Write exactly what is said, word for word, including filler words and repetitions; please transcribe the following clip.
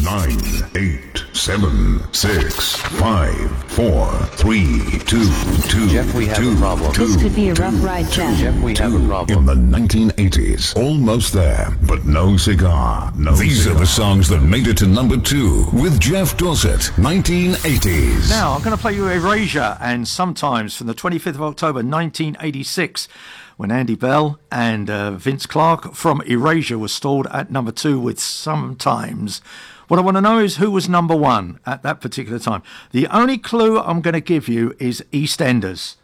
nine, eight, seven, six, five, four, three, two, two, Jeff, we have two, a problem. two, This could be a rough two, ride, two, Jeff. Jeff, we have two. a problem. In the nineteen eighties, almost there, but no cigar. No These cigar. Are the songs that made it to number two with Jeff Dorsett, nineteen eighties. Now, I'm going to play you Erasure and Sometimes from the twenty-fifth of October, nineteen eighty-six, when Andy Bell and uh, Vince Clarke from Erasure were stalled at number two with Sometimes. What I want to know is who was number one at that particular time. The only clue I'm going to give you is EastEnders.